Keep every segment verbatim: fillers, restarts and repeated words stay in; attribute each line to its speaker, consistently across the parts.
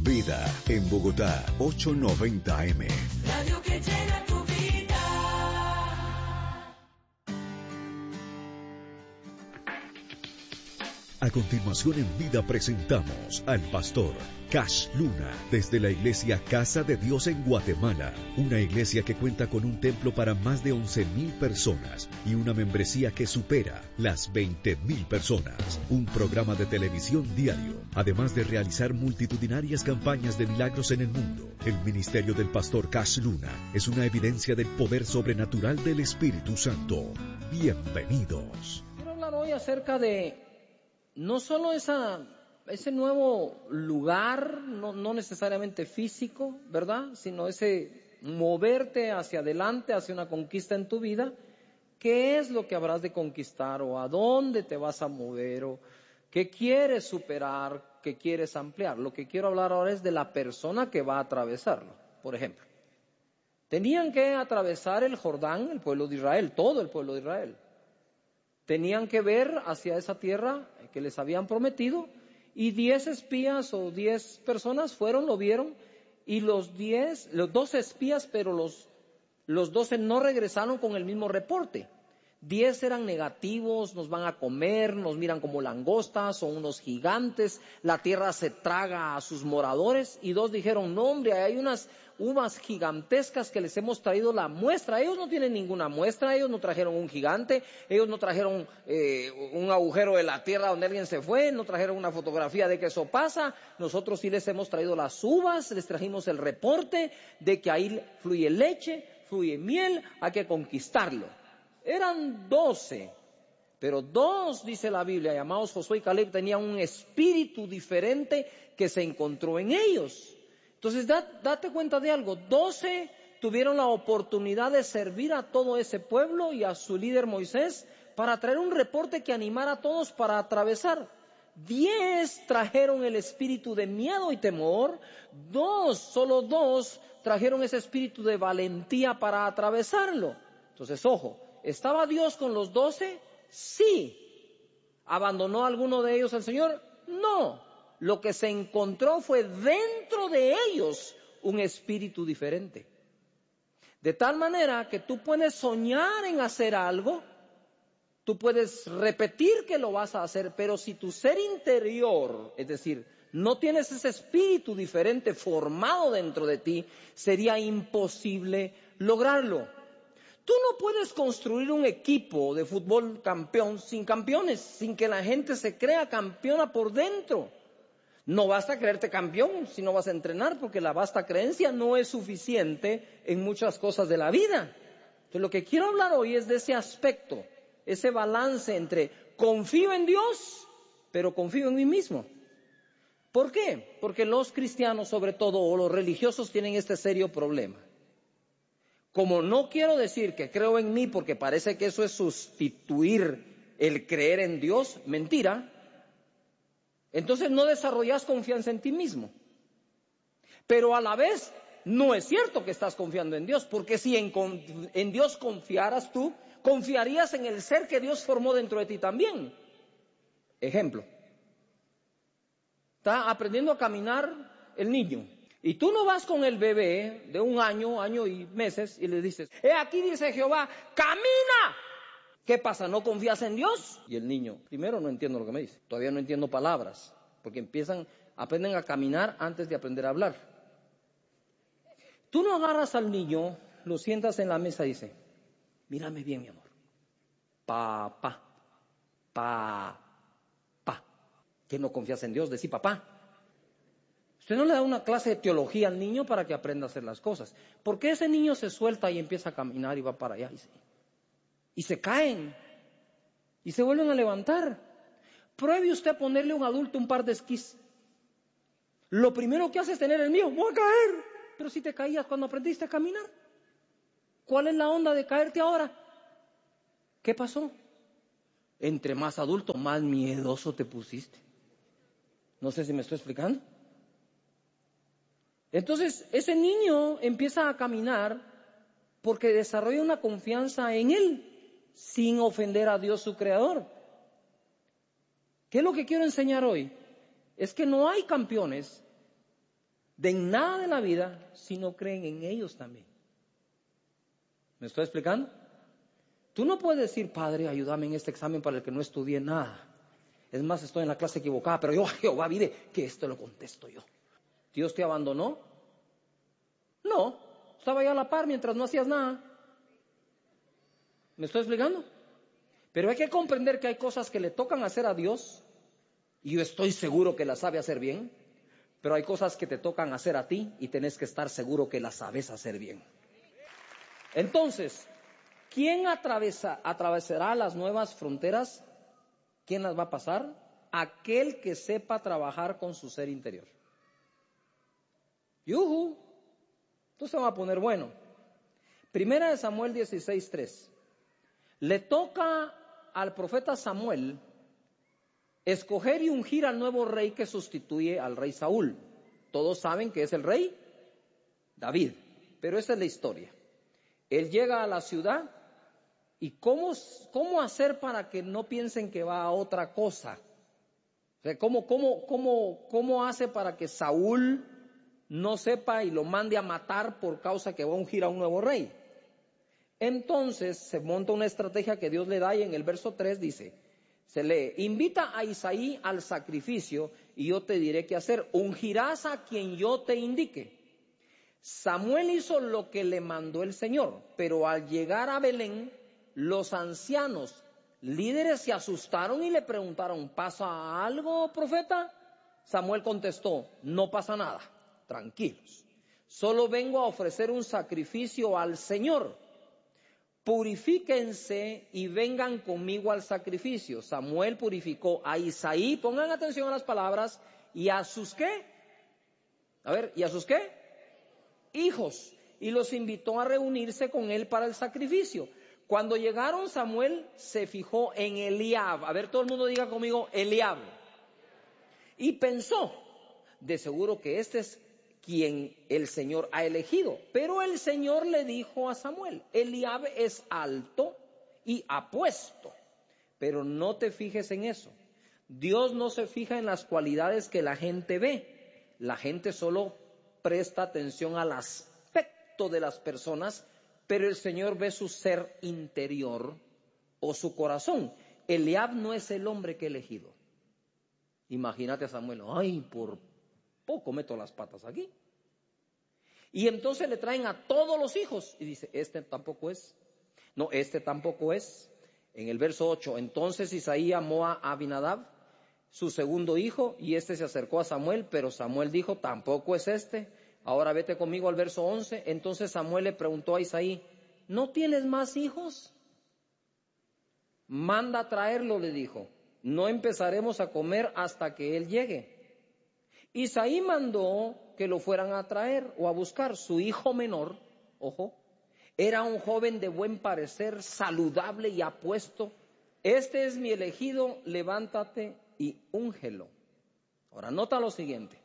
Speaker 1: Vida en Bogotá, ochocientos noventa eme.
Speaker 2: Radio que llena tu vida.
Speaker 1: A continuación en Vida presentamos al pastor Cash Luna desde la iglesia Casa de Dios en Guatemala, una iglesia que cuenta con un templo para más de once mil personas y una membresía que supera las veinte mil personas, un programa de televisión diario, además de realizar multitudinarias campañas de milagros en el mundo. El ministerio del pastor Cash Luna es una evidencia del poder sobrenatural del Espíritu Santo. Bienvenidos.
Speaker 3: Quiero hablar hoy acerca de no solo esa, ese nuevo lugar, no, no necesariamente físico, ¿verdad? Sino ese moverte hacia adelante, hacia una conquista en tu vida. ¿Qué es lo que habrás de conquistar o a dónde te vas a mover o qué quieres superar, qué quieres ampliar? Lo que quiero hablar ahora es de la persona que va a atravesarlo. Por ejemplo, tenían que atravesar el Jordán, el pueblo de Israel, todo el pueblo de Israel. Tenían que ver hacia esa tierra que les habían prometido y diez espías o diez personas fueron, lo vieron y los diez, los doce espías, pero los, los doce no regresaron con el mismo reporte. Diez eran negativos, nos van a comer, nos miran como langostas, son unos gigantes, la tierra se traga a sus moradores. Y dos dijeron, no hombre, hay unas uvas gigantescas que les hemos traído la muestra. Ellos no tienen ninguna muestra, ellos no trajeron un gigante, ellos no trajeron eh, un agujero de la tierra donde alguien se fue, no trajeron una fotografía de que eso pasa. Nosotros sí les hemos traído las uvas, les trajimos el reporte de que ahí fluye leche, fluye miel, hay que conquistarlo. Eran doce, pero dos, dice la Biblia, llamados Josué y Caleb, tenían un espíritu diferente que se encontró en ellos. Entonces, da, date cuenta de algo, doce tuvieron la oportunidad de servir a todo ese pueblo y a su líder Moisés para traer un reporte que animara a todos para atravesar. Diez trajeron el espíritu de miedo y temor, dos, solo dos, trajeron ese espíritu de valentía para atravesarlo. Entonces, ojo, ¿estaba Dios con los doce? Sí. ¿Abandonó a alguno de ellos el Señor? No. Lo que se encontró fue dentro de ellos un espíritu diferente. De tal manera que tú puedes soñar en hacer algo, tú puedes repetir que lo vas a hacer, pero si tu ser interior, es decir, no tienes ese espíritu diferente formado dentro de ti, sería imposible lograrlo. Tú no puedes construir un equipo de fútbol campeón sin campeones, sin que la gente se crea campeona por dentro. No basta creerte campeón si no vas a entrenar, porque la vasta creencia no es suficiente en muchas cosas de la vida. Entonces, lo que quiero hablar hoy es de ese aspecto, ese balance entre confío en Dios, pero confío en mí mismo. ¿Por qué? Porque los cristianos, sobre todo, o los religiosos, tienen este serio problema. Como no quiero decir que creo en mí porque parece que eso es sustituir el creer en Dios, mentira, entonces no desarrollas confianza en ti mismo. Pero a la vez no es cierto que estás confiando en Dios, porque si en, en Dios confiaras tú, confiarías en el ser que Dios formó dentro de ti también. Ejemplo, está aprendiendo a caminar el niño. Y tú no vas con el bebé de un año, año y meses y le dices, he aquí dice Jehová, ¡camina! ¿Qué pasa? ¿No confías en Dios? Y el niño, primero no entiendo lo que me dice, todavía no entiendo palabras, porque empiezan, aprenden a caminar antes de aprender a hablar. Tú no agarras al niño, lo sientas en la mesa y dices, mírame bien mi amor, papá, papá, ¿que no confías en Dios? Decí papá. Usted no le da una clase de teología al niño para que aprenda a hacer las cosas. ¿Por qué ese niño se suelta y empieza a caminar y va para allá? Y se, y se caen. Y se vuelven a levantar. Pruebe usted a ponerle a un adulto un par de esquís. Lo primero que hace es tener el miedo. ¡Voy a caer! Pero si te caías cuando aprendiste a caminar. ¿Cuál es la onda de caerte ahora? ¿Qué pasó? Entre más adulto, más miedoso te pusiste. No sé si me estoy explicando. Entonces, ese niño empieza a caminar porque desarrolla una confianza en él, sin ofender a Dios su creador. ¿Qué es lo que quiero enseñar hoy? Es que no hay campeones de nada de la vida si no creen en ellos también. ¿Me estoy explicando? Tú no puedes decir, Padre, ayúdame en este examen para el que no estudié nada. Es más, estoy en la clase equivocada, pero yo, Jehová, mire que esto lo contesto yo. ¿Dios te abandonó? No, estaba ya a la par mientras no hacías nada. ¿Me estoy explicando? Pero hay que comprender que hay cosas que le tocan hacer a Dios, y yo estoy seguro que las sabe hacer bien, pero hay cosas que te tocan hacer a ti y tenés que estar seguro que las sabes hacer bien. Entonces, ¿quién atravesa, atravesará las nuevas fronteras? ¿Quién las va a pasar? Aquel que sepa trabajar con su ser interior. ¡Yujú! Entonces va a poner bueno. Primera de Samuel dieciséis tres. Le toca al profeta Samuel escoger y ungir al nuevo rey que sustituye al rey Saúl. Todos saben que es el rey David, pero esa es la historia. Él llega a la ciudad y ¿cómo, cómo hacer para que no piensen que va a otra cosa? O sea, ¿cómo, cómo, cómo, ¿Cómo hace para que Saúl no sepa y lo mande a matar por causa que va a ungir a un nuevo rey? Entonces se monta una estrategia que Dios le da y en el verso tres dice, se lee, invita a Isaí al sacrificio y yo te diré qué hacer, ungirás a quien yo te indique. Samuel hizo lo que le mandó el Señor, pero al llegar a Belén, los ancianos líderes se asustaron y le preguntaron, ¿pasa algo, profeta? Samuel contestó, no pasa nada, tranquilos, solo vengo a ofrecer un sacrificio al Señor. Purifíquense y vengan conmigo al sacrificio. Samuel purificó a Isaí, pongan atención a las palabras, y a sus ¿qué? A ver, ¿y a sus qué? Hijos. Y los invitó a reunirse con él para el sacrificio. Cuando llegaron, Samuel se fijó en Eliab. A ver, todo el mundo diga conmigo, Eliab. Y pensó, de seguro que este es quien el Señor ha elegido. Pero el Señor le dijo a Samuel, Eliab es alto y apuesto, pero no te fijes en eso. Dios no se fija en las cualidades que la gente ve. La gente solo presta atención al aspecto de las personas, pero el Señor ve su ser interior o su corazón. Eliab no es el hombre que he elegido. Imagínate a Samuel, ay, por poco meto las patas aquí. Y entonces le traen a todos los hijos y dice, este tampoco es. No, este tampoco es. En el verso ocho, entonces Isaí amó a Abinadab, su segundo hijo, y este se acercó a Samuel, pero Samuel dijo, tampoco es este. Ahora vete conmigo al verso once. Entonces Samuel le preguntó a Isaí, ¿no tienes más hijos? Manda a traerlo, le dijo. No empezaremos a comer hasta que él llegue. Isaí mandó que lo fueran a traer o a buscar. Su hijo menor, ojo, era un joven de buen parecer, saludable y apuesto. Este es mi elegido, levántate y úngelo. Ahora nota lo siguiente.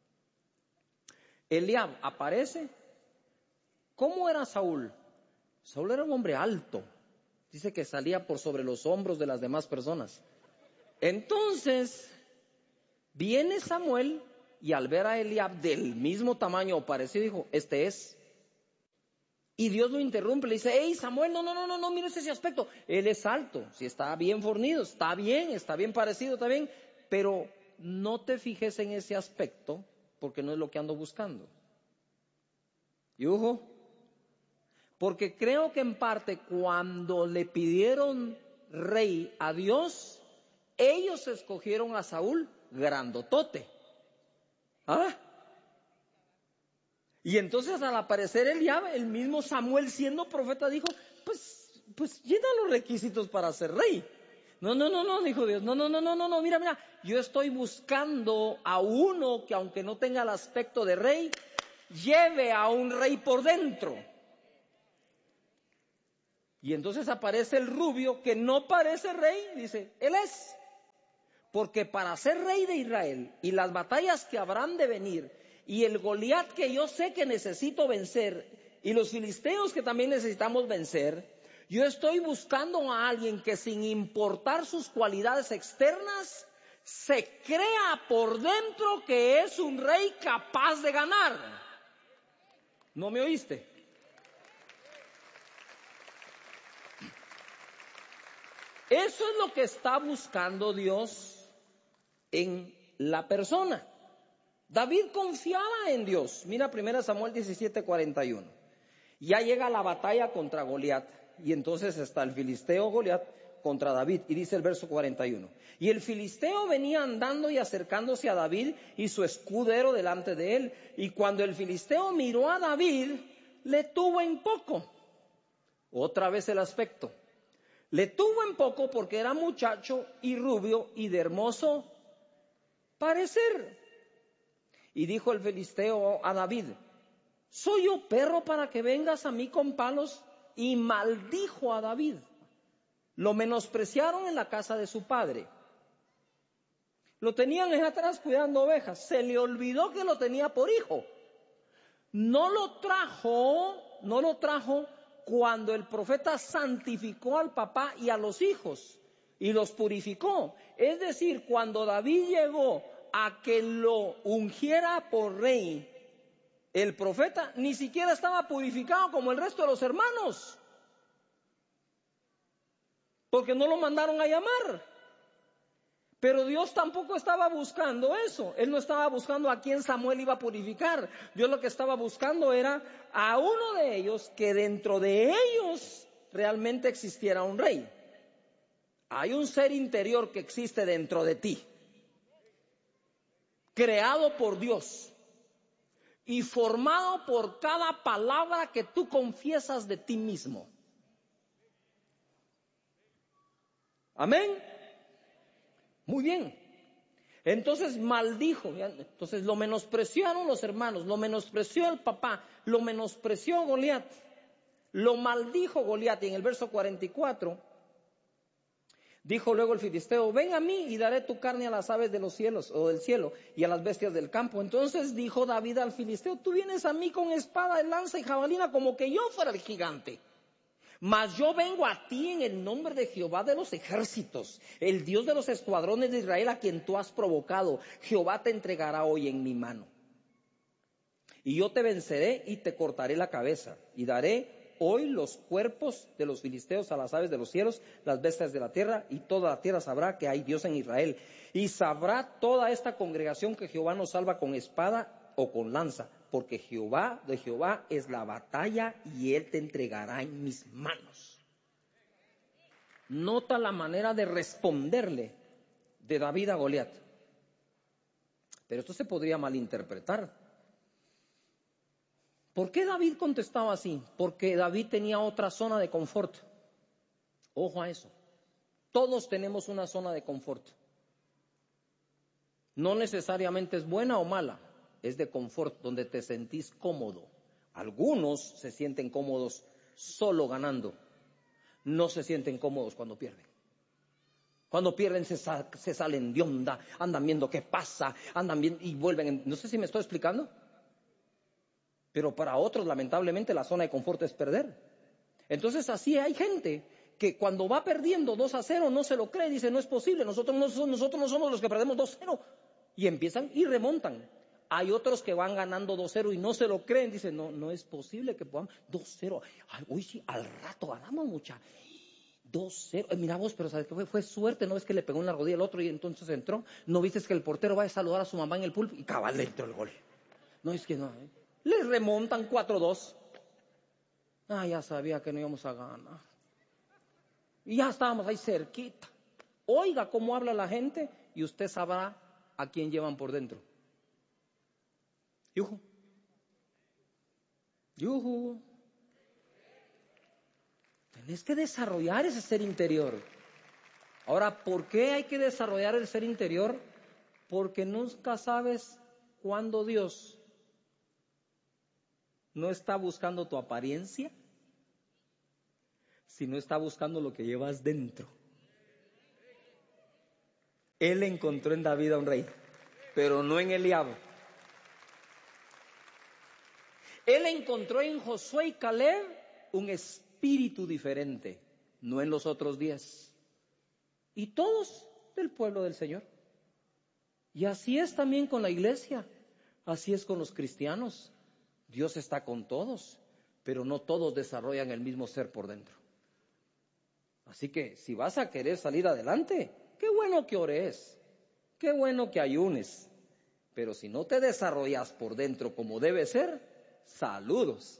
Speaker 3: Eliab aparece. ¿Cómo era Saúl? Saúl era un hombre alto. Dice que salía por sobre los hombros de las demás personas. Entonces, viene Samuel y al ver a Eliab del mismo tamaño o parecido, dijo, este es. Y Dios lo interrumpe, le dice, hey Samuel, no, no, no, no, no mires ese aspecto. Él es alto, si está bien fornido, está bien, está bien parecido, está bien, pero no te fijes en ese aspecto porque no es lo que ando buscando. Y ojo, porque creo que en parte cuando le pidieron rey a Dios, ellos escogieron a Saúl grandotote. ¿Ah? Y entonces al aparecer Eliab, el mismo Samuel siendo profeta dijo, pues, pues llena los requisitos para ser rey. No, no, no, no, dijo Dios, no, no, no, no, no, no, mira, mira, yo estoy buscando a uno que aunque no tenga el aspecto de rey, lleve a un rey por dentro. Y entonces aparece el rubio que no parece rey, dice, él es. Porque para ser rey de Israel y las batallas que habrán de venir y el Goliat que yo sé que necesito vencer y los filisteos que también necesitamos vencer, yo estoy buscando a alguien que sin importar sus cualidades externas se crea por dentro que es un rey capaz de ganar. ¿No me oíste? Eso es lo que está buscando Dios en la persona. David confiaba en Dios. Mira primero Samuel diecisiete, cuarenta y uno. Ya llega la batalla contra Goliat. Y entonces está el filisteo Goliat contra David. Y dice el verso cuarenta y uno. Y el filisteo venía andando y acercándose a David y su escudero delante de él. Y cuando el filisteo miró a David, le tuvo en poco. Otra vez el aspecto. Le tuvo en poco porque era muchacho y rubio y de hermoso parecer. Y dijo el filisteo a David: ¿soy yo perro para que vengas a mí con palos? Y maldijo a David. Lo menospreciaron en la casa de su padre. Lo tenían en atrás cuidando ovejas. Se le olvidó que lo tenía por hijo. No lo trajo, no lo trajo cuando el profeta santificó al papá y a los hijos y los purificó. Es decir, cuando David llegó a que lo ungiera por rey, el profeta ni siquiera estaba purificado como el resto de los hermanos, porque no lo mandaron a llamar. Pero Dios tampoco estaba buscando eso. Él no estaba buscando a quién Samuel iba a purificar. Dios lo que estaba buscando era a uno de ellos, que dentro de ellos realmente existiera un rey. Hay un ser interior que existe dentro de ti, creado por Dios y formado por cada palabra que tú confiesas de ti mismo. Amén. Muy bien. Entonces maldijo. Entonces lo menospreciaron los hermanos, lo menospreció el papá, lo menospreció Goliat, lo maldijo Goliat. Y en el verso cuarenta y cuatro dijo luego el filisteo: ven a mí y daré tu carne a las aves de los cielos o del cielo y a las bestias del campo. Entonces dijo David al filisteo: tú vienes a mí con espada, lanza y jabalina como que yo fuera el gigante. Mas yo vengo a ti en el nombre de Jehová de los ejércitos, el Dios de los escuadrones de Israel, a quien tú has provocado. Jehová te entregará hoy en mi mano. Y yo te venceré y te cortaré la cabeza, y daré hoy los cuerpos de los filisteos a las aves de los cielos, las bestias de la tierra, y toda la tierra sabrá que hay Dios en Israel. Y sabrá toda esta congregación que Jehová nos salva con espada o con lanza, porque Jehová, de Jehová es la batalla y Él te entregará en mis manos. Nota la manera de responderle de David a Goliat. Pero esto se podría malinterpretar. ¿Por qué David contestaba así? Porque David tenía otra zona de confort. Ojo a eso. Todos tenemos una zona de confort. No necesariamente es buena o mala. Es de confort, donde te sentís cómodo. Algunos se sienten cómodos solo ganando. No se sienten cómodos cuando pierden. Cuando pierden se, sa- se salen de onda, andan viendo qué pasa, andan viendo y vuelven. en- No sé si me estoy explicando. Pero para otros, lamentablemente, la zona de confort es perder. Entonces así hay gente que cuando va perdiendo dos a cero no se lo cree, dice: no es posible, nosotros no, so- nosotros no somos los que perdemos dos a cero. Y empiezan y remontan. Hay otros que van ganando dos a cero y no se lo creen. Dicen: no, no es posible que podamos. dos a cero. Ay, uy, sí, al rato ganamos mucha. dos a cero. Eh, mira vos, pero ¿sabes qué fue? Fue suerte. ¿No ves que le pegó en la rodilla al otro y entonces entró? ¿No viste que el portero va a saludar a su mamá en el púlpito? Y cabal le entró el gol. No, es que no. ¿eh? Les remontan cuatro a dos. Ah, ya sabía que no íbamos a ganar. Y ya estábamos ahí cerquita. Oiga cómo habla la gente y usted sabrá a quién llevan por dentro. Yuju. Yuju. Tenés que desarrollar ese ser interior. Ahora, ¿por qué hay que desarrollar el ser interior? Porque nunca sabes cuándo Dios no está buscando tu apariencia, sino está buscando lo que llevas dentro. Él encontró en David a un rey, pero no en Eliab. Él encontró en Josué y Caleb un espíritu diferente, no en los otros diez. Y todos del pueblo del Señor. Y así es también con la iglesia, así es con los cristianos. Dios está con todos, pero no todos desarrollan el mismo ser por dentro. Así que si vas a querer salir adelante, qué bueno que ores, qué bueno que ayunes, pero si no te desarrollas por dentro como debe ser, saludos.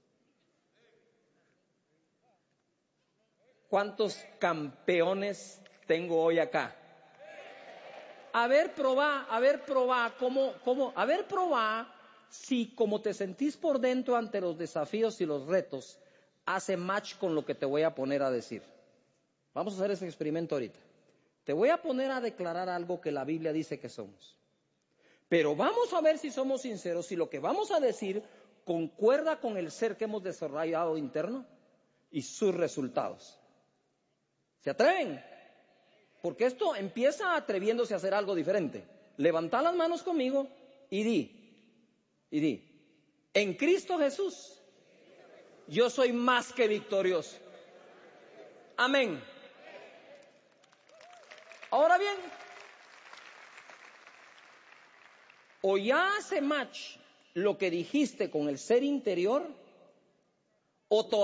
Speaker 3: ¿Cuántos campeones tengo hoy acá? A ver, probá, a ver, probá, ¿cómo, cómo? A ver, probá si como te sentís por dentro ante los desafíos y los retos, hace match con lo que te voy a poner a decir. Vamos a hacer ese experimento ahorita. Te voy a poner a declarar algo que la Biblia dice que somos. Pero vamos a ver si somos sinceros, si lo que vamos a decir concuerda con el ser que hemos desarrollado interno y sus resultados. ¿Se atreven? Porque esto empieza atreviéndose a hacer algo diferente. Levanta las manos conmigo y di, y di, en Cristo Jesús, yo soy más que victorioso. Amén. Ahora bien, o ya hace match lo que dijiste con el ser interior, o todavía